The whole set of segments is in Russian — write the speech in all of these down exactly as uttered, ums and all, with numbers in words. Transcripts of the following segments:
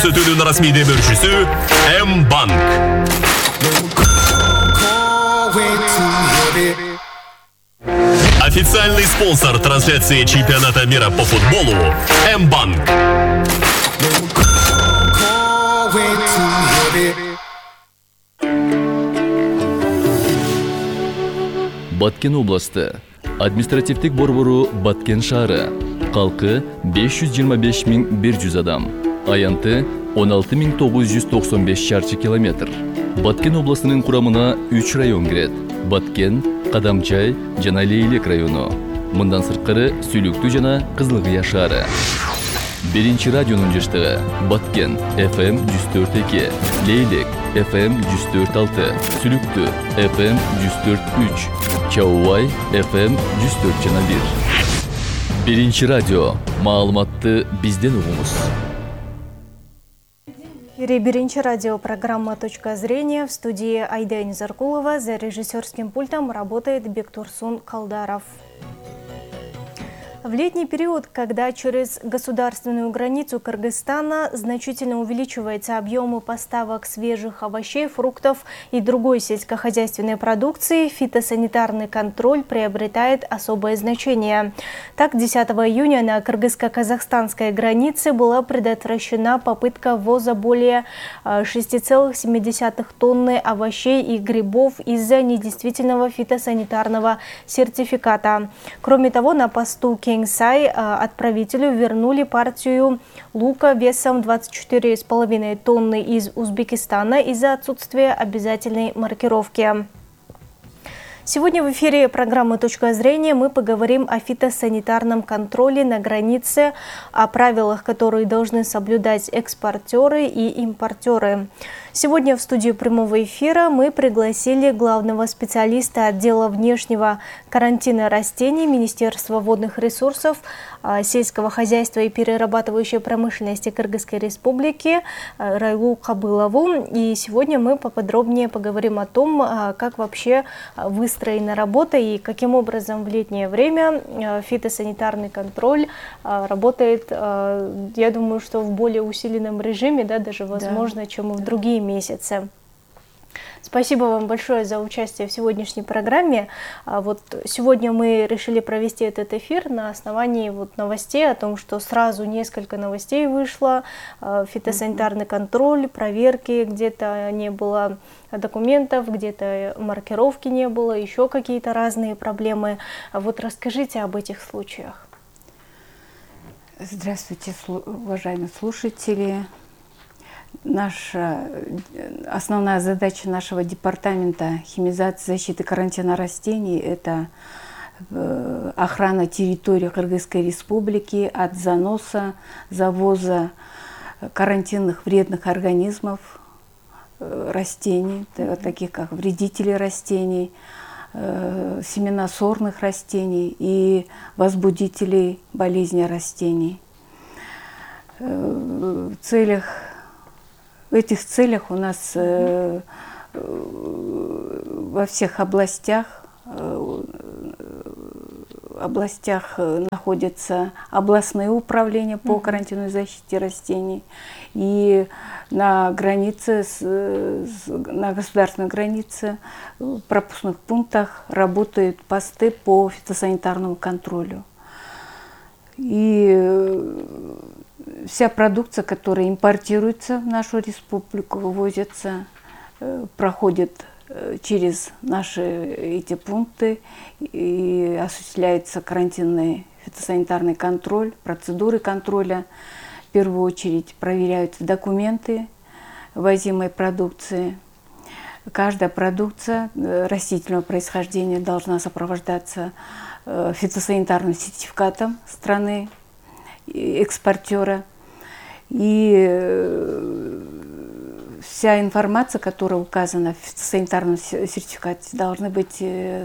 Сүтүнүн расмий демөөрчүсү М-банк. Официальный спонсор трансляции чемпионата мира по футболу М-банк. Баткен областы. Административдик борбору Баткен шаары. Калкы беш жүз жыйырма беш миң бир жүз адам. Аянты он алты миң тогуз жүз токсон беш чарчы километр. Баткен областынын курамына үч район кирет. Баткен, Кадамчай жана Лейлек району. Мындан сырткары Сүлүктүү жана Кызылкыя шаары. Биринчи радионун жыштыгы Баткен эф эм жүз төрт эки, Лейлек эф эм жүз төрт алты, Сүлүктүү эф эм жүз төрт үч, Чаубай эф эм жүз төрт жана бир. Биринчи радио. Маалыматты бизден угуңуз. Биринчи радио, программа «Точка зрения». В студии Айда Заркулова. За режиссерским пультом работает Бектурсун Калдаров. В летний период, когда через государственную границу Кыргызстана значительно увеличиваются объемы поставок свежих овощей, фруктов и другой сельскохозяйственной продукции, фитосанитарный контроль приобретает особое значение. Так, десятого июня на кыргызско-казахстанской границе была предотвращена попытка ввоза более шести целых семи десятых тонны овощей и грибов из-за недействительного фитосанитарного сертификата. Кроме того, на посту Кенсай отправителю вернули партию лука весом двадцать четыре с половиной тонны из Узбекистана из-за отсутствия обязательной маркировки. Сегодня в эфире программы «Точка зрения» мы поговорим о фитосанитарном контроле на границе, о правилах, которые должны соблюдать экспортеры и импортеры. Сегодня в студию прямого эфира мы пригласили главного специалиста отдела внешнего карантина растений Министерства водных ресурсов, сельского хозяйства и перерабатывающей промышленности Кыргызской Республики Райлу Кабылову. И сегодня мы поподробнее поговорим о том, как вообще выстроена работа и каким образом в летнее время фитосанитарный контроль работает, я думаю, что в более усиленном режиме, да, даже возможно, да, чем в другие месяцы. Спасибо вам большое за участие в сегодняшней программе. Вот сегодня мы решили провести этот эфир на основании вот новостей о том, что сразу несколько новостей вышло. Фитосанитарный контроль, проверки, где-то не было документов, где-то маркировки не было, еще какие-то разные проблемы. Вот расскажите об этих случаях. Здравствуйте, уважаемые слушатели. Наша основная задача нашего департамента химизации, защиты, карантина растений – это охрана территории Кыргызской Республики от заноса, завоза карантинных вредных организмов растений, таких как вредители растений, семена сорных растений и возбудителей болезни растений. В целях В этих целях у нас э, во всех областях, э, областях находятся областные управления по карантину и защите растений. И на границе, с, с, на государственной границе, в пропускных пунктах работают посты по фитосанитарному контролю. И вся продукция, которая импортируется в нашу республику, вывозится, проходит через наши эти пункты и осуществляется карантинный фитосанитарный контроль, процедуры контроля. В первую очередь проверяются документы ввозимой продукции. Каждая продукция растительного происхождения должна сопровождаться фитосанитарным сертификатом страны экспортера. И вся информация, которая указана в фитосанитарном сертификате, должна быть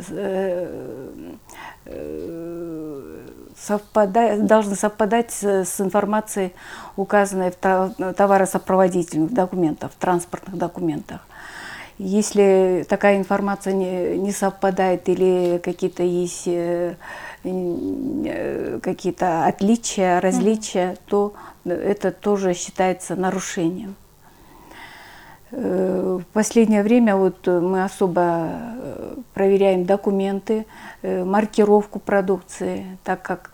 совпадать, должна совпадать с информацией, указанной в товаросопроводительных документах, в транспортных документах. Если такая информация не, не совпадает или какие-то есть какие-то отличия, различия, mm-hmm. то это тоже считается нарушением. В последнее время вот мы особо проверяем документы, маркировку продукции, так как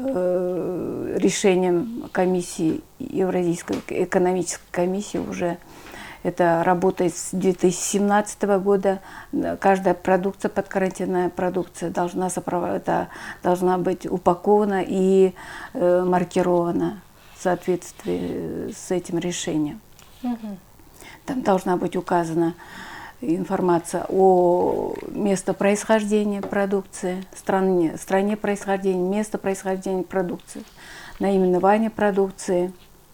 решением комиссии, Евразийской экономической комиссии уже это работает с две тысячи семнадцатого года. Каждая продукция, подкарантинная продукция, должна, это, должна быть упакована и э, маркирована в соответствии с этим решением. Угу. Там должна быть указана информация о месте происхождения продукции, стране, стране происхождения, место происхождения продукции, наименование продукции.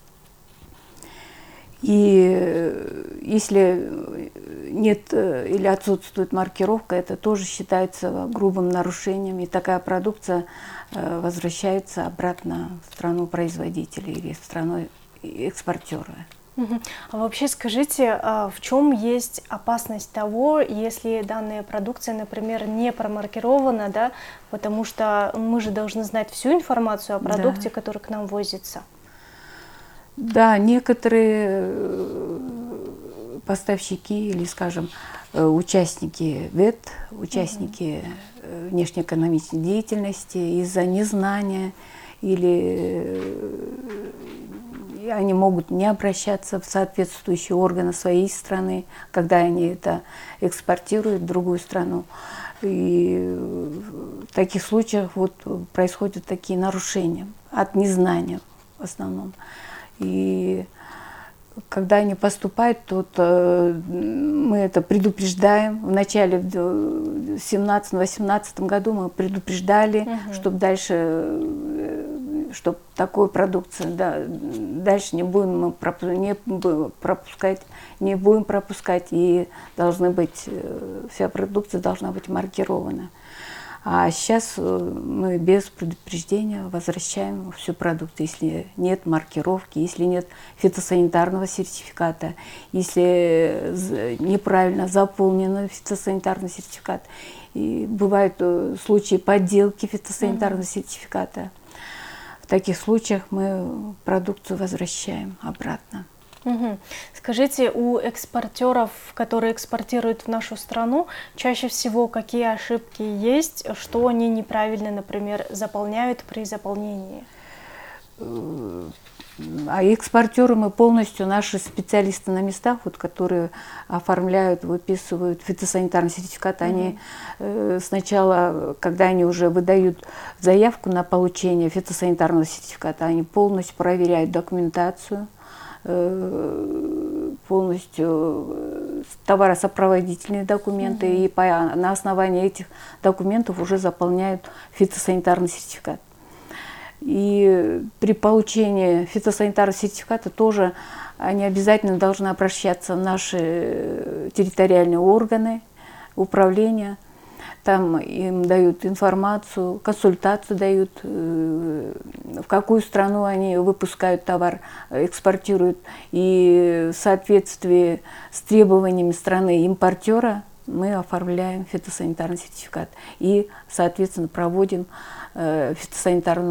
И если нет или отсутствует маркировка, это тоже считается грубым нарушением, и такая продукция возвращается обратно в страну производителя или в страну экспортера. А вообще скажите, в чем есть опасность того, если данная продукция, например, не промаркирована, да, потому что мы же должны знать всю информацию о продукте, да, который к нам возится? Да, некоторые поставщики или, скажем, участники ВЭТ, участники угу. внешнеэкономической деятельности из-за незнания или они могут не обращаться в соответствующие органы своей страны, когда они это экспортируют в другую страну. И в таких случаях вот происходят такие нарушения от незнания в основном. И когда они поступают, то мы это предупреждаем. В начале, в семнадцатом-восемнадцатом году мы предупреждали, угу. чтобы дальше, чтобы такую продукцию, да, дальше не будем мы не пропускать, не будем пропускать, и должны быть, вся продукция должна быть маркирована. А сейчас мы без предупреждения возвращаем всю продукцию, если нет маркировки, если нет фитосанитарного сертификата, если неправильно заполнен фитосанитарный сертификат. И бывают случаи подделки фитосанитарного mm-hmm. сертификата. В таких случаях мы продукцию возвращаем обратно. Угу. Скажите, у экспортеров, которые экспортируют в нашу страну, чаще всего какие ошибки есть, что они неправильно, например, заполняют при заполнении? А экспортеры мы полностью, наши специалисты на местах, вот, которые оформляют, выписывают фитосанитарный сертификат, mm-hmm. они э, сначала, когда они уже выдают заявку на получение фитосанитарного сертификата, они полностью проверяют документацию, полностью товаросопроводительные документы, mm-hmm. и по, на основании этих документов уже заполняют фитосанитарный сертификат. И при получении фитосанитарного сертификата тоже они обязательно должны обращаться в наши территориальные органы управления. Там им дают информацию, консультацию дают, в какую страну они выпускают товар, экспортируют. И в соответствии с требованиями страны импортера мы оформляем фитосанитарный сертификат и, соответственно, проводим фитосанитарную